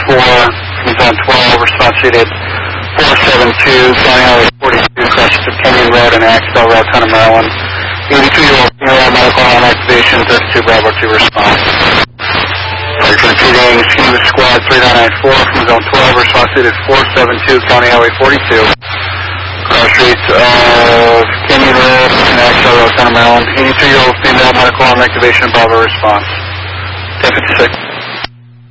4 from Zone 12, response seated 472, County Highway 42, crashes at Kenyon Road and Axtell Road, Town of Maryland. 82-year-old female medical on activation, 32 Bravo 2 response. Repeating Scheme Squad 3994 from Zone 12, response seated 472, County Highway 42. Cross streets of Kenyon Road and Axtell Road, Town of Maryland. 82-year-old female medical on activation, Bravo response. 1056.